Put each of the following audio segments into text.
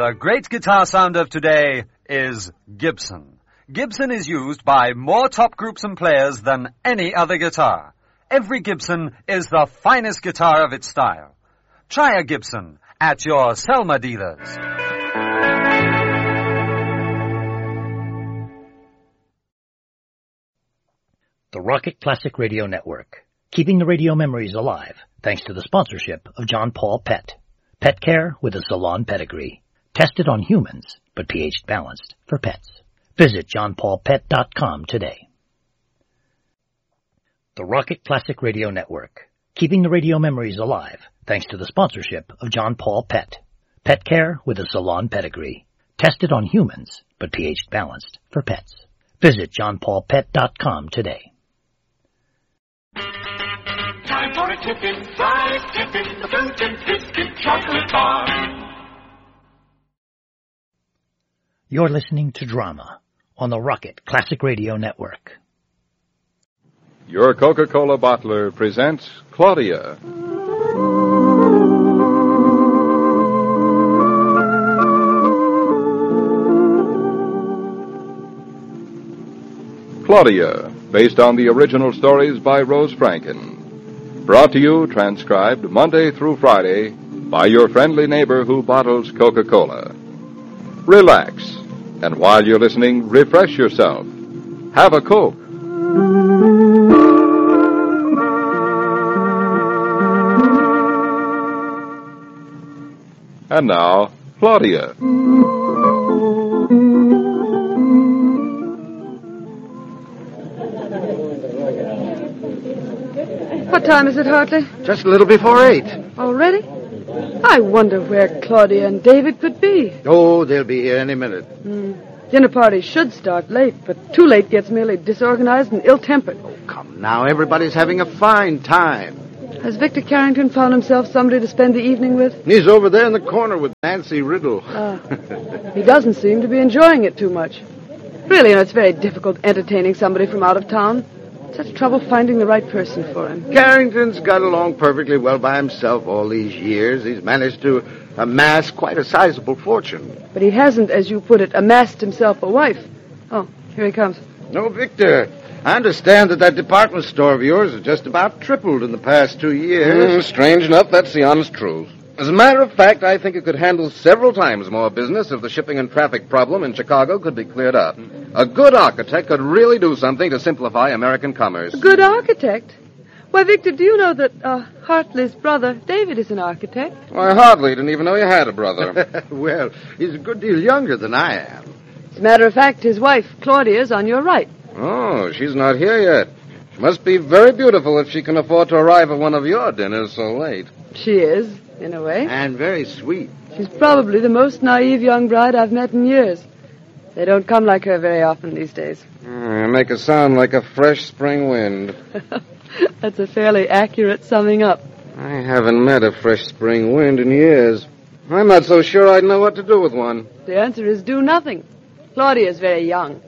The great guitar sound of today is Gibson. Gibson is used by more top groups and players than any other guitar. Every Gibson is the finest guitar of its style. Try a Gibson at your Selma dealers. The Rocket Classic Radio Network, keeping the radio memories alive thanks to the sponsorship of John Paul Pet. Pet care with a salon pedigree. Tested on humans, but pH balanced for pets. Visit johnpaulpet.com today. The Rocket Classic Radio Network, keeping the radio memories alive thanks to the sponsorship of John Paul Pet. Pet care with a salon pedigree. Tested on humans, but pH balanced for pets. Visit johnpaulpet.com today. Time for a tippin', fried tippin', the fruit and biscuit chocolate bar. You're listening to Drama on the Rocket Classic Radio Network. Your Coca-Cola bottler presents Claudia. Claudia, based on the original stories by Rose Franken. Brought to you, transcribed Monday through Friday by your friendly neighbor who bottles Coca-Cola. Relax, and while you're listening, refresh yourself. Have a Coke. And now, Claudia. What time is it, Hartley? Just a little before 8. Already? I wonder where Claudia and David could be. Oh, they'll be here any minute. Dinner party should start late, but too late gets merely disorganized and ill-tempered. Oh, come now, everybody's having a fine time. Has Victor Carrington found himself somebody to spend the evening with? He's over there in the corner with Nancy Riddle. He doesn't seem to be enjoying it too much. Really, it's very difficult entertaining somebody from out of town. Such trouble finding the right person for him. Carrington's got along perfectly well by himself all these years. He's managed to amass quite a sizable fortune. But he hasn't, as you put it, amassed himself a wife. Oh, here he comes. No, Victor. I understand that department store of yours has just about tripled in the past 2 years. Strange enough, that's the honest truth. As a matter of fact, I think it could handle several times more business if the shipping and traffic problem in Chicago could be cleared up. A good architect could really do something to simplify American commerce. A good architect? Why, Victor, do you know that Hartley's brother, David, is an architect? I hardly didn't even know you had a brother. Well, he's a good deal younger than I am. As a matter of fact, his wife, Claudia, is on your right. Oh, she's not here yet. She must be very beautiful if she can afford to arrive at one of your dinners so late. She is, in a way. And very sweet. She's probably the most naive young bride I've met in years. They don't come like her very often these days. You make it sound like a fresh spring wind. That's a fairly accurate summing up. I haven't met a fresh spring wind in years. I'm not so sure I'd know what to do with one. The answer is do nothing. Claudia's very young.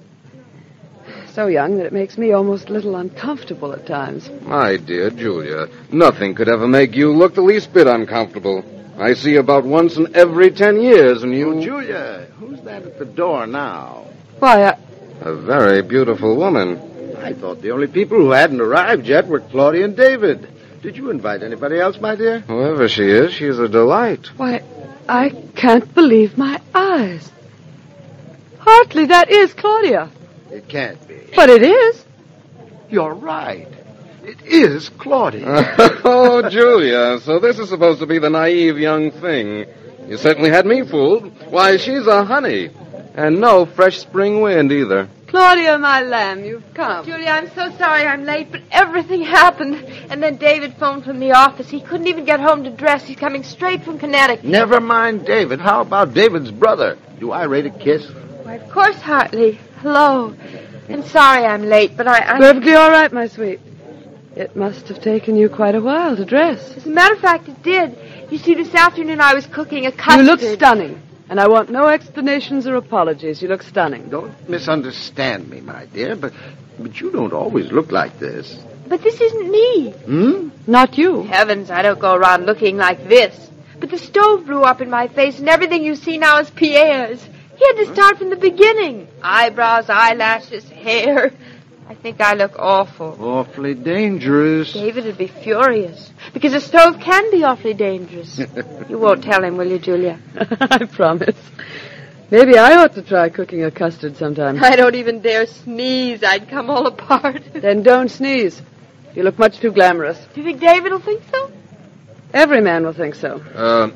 So young that it makes me almost a little uncomfortable at times. My dear Julia, nothing could ever make you look the least bit uncomfortable. I see you about once in every 10 years, and you... Oh, Julia, who's that at the door now? Why, A very beautiful woman. I thought the only people who hadn't arrived yet were Claudia and David. Did you invite anybody else, my dear? Whoever she is, she's a delight. Why, I can't believe my eyes. Hartley, that is Claudia. It can't be. But it is. You're right. It is Claudia. Oh, Julia, so this is supposed to be the naive young thing. You certainly had me fooled. Why, she's a honey. And no fresh spring wind, either. Claudia, my lamb, you've come. Julia, I'm so sorry I'm late, but everything happened. And then David phoned from the office. He couldn't even get home to dress. He's coming straight from Connecticut. Never mind David. How about David's brother? Do I rate a kiss? Why, of course, Hartley. Hello. I'm sorry I'm late, but I... Perfectly all right, my sweet. It must have taken you quite a while to dress. As a matter of fact, it did. You see, this afternoon I was cooking a custard. You look stunning. And I want no explanations or apologies. You look stunning. Don't misunderstand me, my dear, but you don't always look like this. But this isn't me. Not you. Heavens, I don't go around looking like this. But the stove blew up in my face, and everything you see now is Pierre's. He had to start from the beginning. Eyebrows, eyelashes, hair. I think I look awful. Awfully dangerous. David would be furious, because a stove can be awfully dangerous. You won't tell him, will you, Julia? I promise. Maybe I ought to try cooking a custard sometime. I don't even dare sneeze. I'd come all apart. Then don't sneeze. You look much too glamorous. Do you think David will think so? Every man will think so.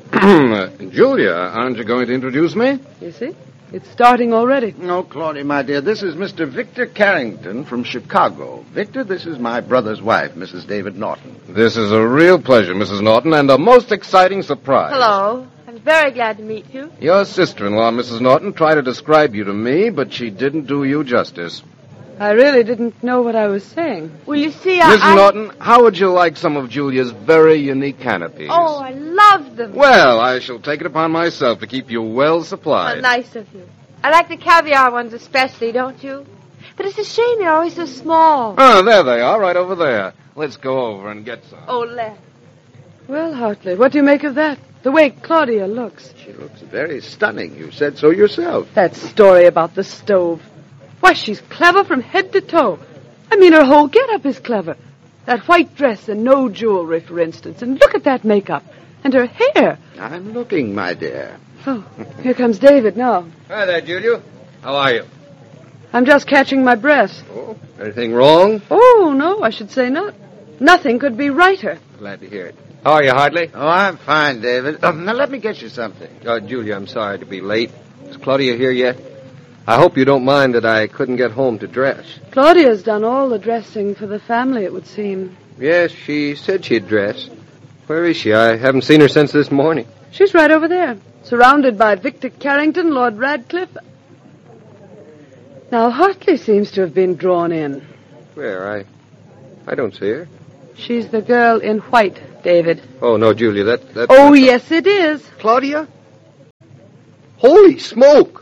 Julia, aren't you going to introduce me? You see? It's starting already. No, Claudia, my dear, this is Mr. Victor Carrington from Chicago. Victor, this is my brother's wife, Mrs. David Norton. This is a real pleasure, Mrs. Norton, and a most exciting surprise. Hello. I'm very glad to meet you. Your sister-in-law, Mrs. Norton, tried to describe you to me, but she didn't do you justice. I really didn't know what I was saying. Well, you see, Mrs. Norton, how would you like some of Julia's very unique canopies? Oh, I love them. Well, I shall take it upon myself to keep you well supplied. How nice of you. I like the caviar ones especially, don't you? But it's a shame they're always so small. Oh, there they are, right over there. Let's go over and get some. Oh, let's. Well, Hartley, what do you make of that? The way Claudia looks. She looks very stunning. You said so yourself. That story about the stove. Why, she's clever from head to toe. I mean, her whole get-up is clever. That white dress and no jewelry, for instance. And look at that makeup. And her hair. I'm looking, my dear. Oh, here comes David now. Hi there, Julia. How are you? I'm just catching my breath. Oh, anything wrong? Oh, no, I should say not. Nothing could be righter. Glad to hear it. How are you, Hartley? Oh, I'm fine, David. Now, let me get you something. Julia, I'm sorry to be late. Is Claudia here yet? I hope you don't mind that I couldn't get home to dress. Claudia's done all the dressing for the family, it would seem. Yes, she said she'd dress. Where is she? I haven't seen her since this morning. She's right over there, surrounded by Victor Carrington, Lord Radcliffe. Now, Hartley seems to have been drawn in. Where? I don't see her. She's the girl in white, David. Oh, no, Julia, that's... Oh, yes, it is. Claudia? Holy smoke!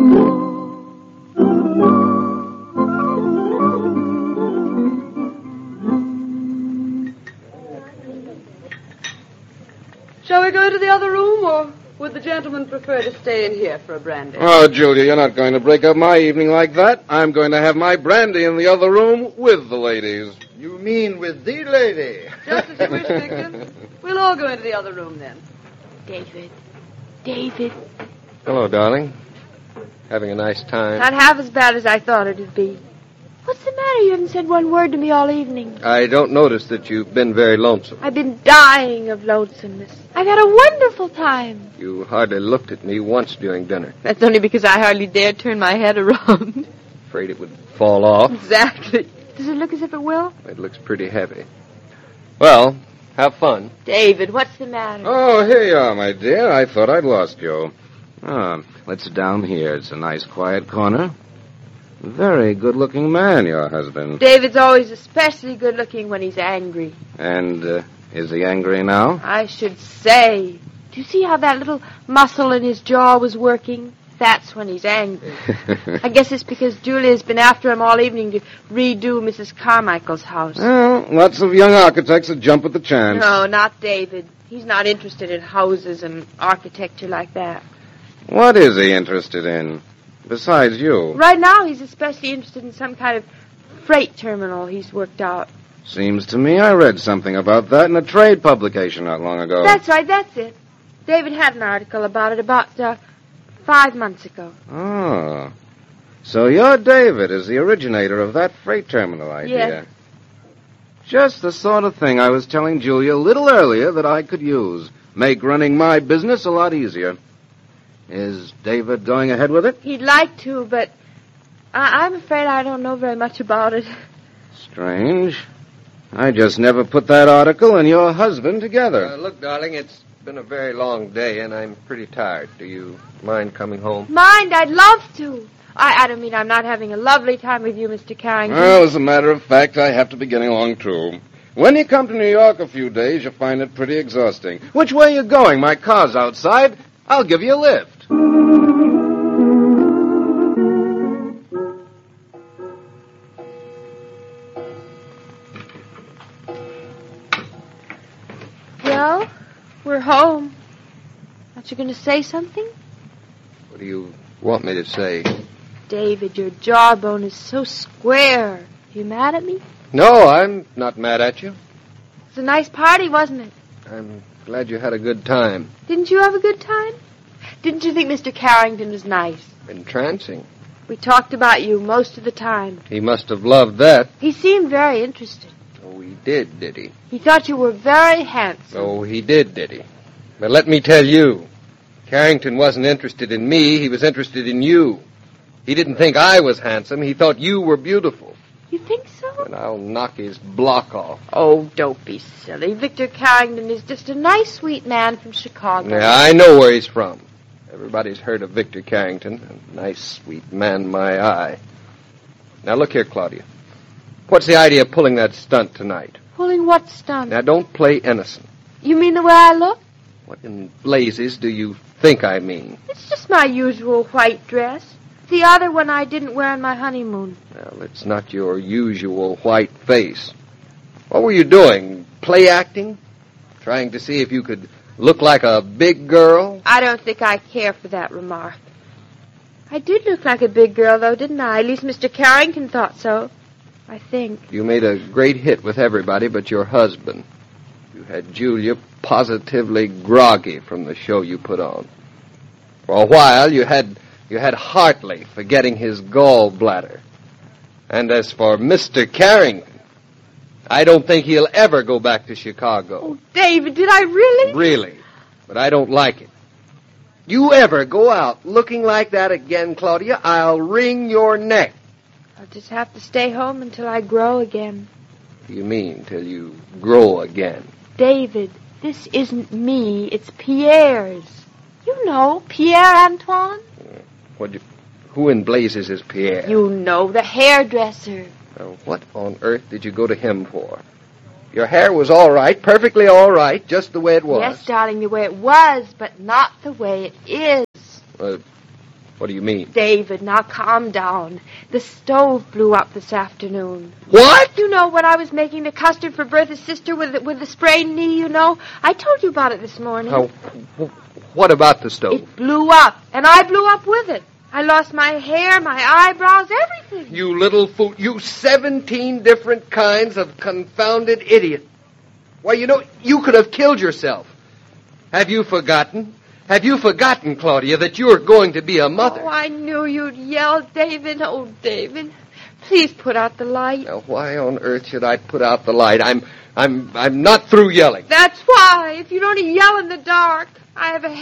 Shall we go to the other room, or would the gentleman prefer to stay in here for a brandy? Oh, Julia, you're not going to break up my evening like that. I'm going to have my brandy in the other room with the ladies. You mean with the lady? Just as you wish, Victor. We'll all go into the other room, then. David. Hello, darling. Having a nice time? Not half as bad as I thought it'd be. What's the matter? You haven't said one word to me all evening. I don't notice that you've been very lonesome. I've been dying of lonesomeness. I've had a wonderful time. You hardly looked at me once during dinner. That's only because I hardly dared turn my head around. Afraid it would fall off. Exactly. Does it look as if it will? It looks pretty heavy. Well, have fun. David, what's the matter? Oh, here you are, my dear. I thought I'd lost you. Let's sit down here. It's a nice, quiet corner. Very good-looking man, your husband. David's always especially good-looking when he's angry. And is he angry now? I should say. Do you see how that little muscle in his jaw was working? That's when he's angry. I guess it's because Julia's been after him all evening to redo Mrs. Carmichael's house. Well, lots of young architects that jump at the chance. No, not David. He's not interested in houses and architecture like that. What is he interested in? Besides you. Right now, he's especially interested in some kind of freight terminal he's worked out. Seems to me I read something about that in a trade publication not long ago. That's right, that's it. David had an article about it about 5 months ago. Oh. So your David is the originator of that freight terminal idea. Yes. Just the sort of thing I was telling Julia a little earlier that I could use. Make running my business a lot easier. Is David going ahead with it? He'd like to, but I'm afraid I don't know very much about it. Strange. I just never put that article and your husband together. Look, darling, it's been a very long day, and I'm pretty tired. Do you mind coming home? Mind? I'd love to. I don't mean I'm not having a lovely time with you, Mr. Carrington. Well, as a matter of fact, I have to be getting along, too. When you come to New York a few days, you'll find it pretty exhausting. Which way are you going? My car's outside. I'll give you a lift. Well, we're home. you going to say something? What do you want me to say? David, your jawbone is so square. Are you mad at me? No, I'm not mad at you. It was a nice party, wasn't it? I'm glad you had a good time. Didn't you have a good time? Didn't you think Mr. Carrington was nice? Entrancing. We talked about you most of the time. He must have loved that. He seemed very interested. Oh, he did he? He thought you were very handsome. Oh, he did he? But let me tell you, Carrington wasn't interested in me, he was interested in you. He didn't think I was handsome, he thought you were beautiful. You think so? And I'll knock his block off. Oh, don't be silly. Victor Carrington is just a nice, sweet man from Chicago. Yeah, I know where he's from. Everybody's heard of Victor Carrington. A nice, sweet man, my eye. Now, look here, Claudia. What's the idea of pulling that stunt tonight? Pulling what stunt? Now, don't play innocent. You mean the way I look? What in blazes do you think I mean? It's just my usual white dress. The other one I didn't wear on my honeymoon. Well, it's not your usual white face. What were you doing? Play acting? Trying to see if you could look like a big girl? I don't think I care for that remark. I did look like a big girl, though, didn't I? At least Mr. Carrington thought so. I think. You made a great hit with everybody but your husband. You had Julia positively groggy from the show you put on. For a while, you had Hartley forgetting his gallbladder. And as for Mr. Carrington, I don't think he'll ever go back to Chicago. Oh, David, did I really? Really. But I don't like it. You ever go out looking like that again, Claudia, I'll wring your neck. I'll just have to stay home until I grow again. What do you mean, till you grow again? David, this isn't me. It's Pierre's. You know, Pierre Antoine. Who in blazes is Pierre? You know, the hairdresser. Well, what on earth did you go to him for? Your hair was all right, perfectly all right, just the way it was. Yes, darling, the way it was, but not the way it is. What do you mean? David, now calm down. The stove blew up this afternoon. What? You know, when I was making the custard for Bertha's sister with the sprained knee, you know? I told you about it this morning. What about the stove? It blew up, and I blew up with it. I lost my hair, my eyebrows, everything. You little fool. You 17 different kinds of confounded idiot. Why, you know, you could have killed yourself. Have you forgotten? Have you forgotten, Claudia, that you're going to be a mother? Oh, I knew you'd yell, David. Oh, David, please put out the light. Now, why on earth should I put out the light? I'm not through yelling. That's why. If you'd only yell in the dark. I have a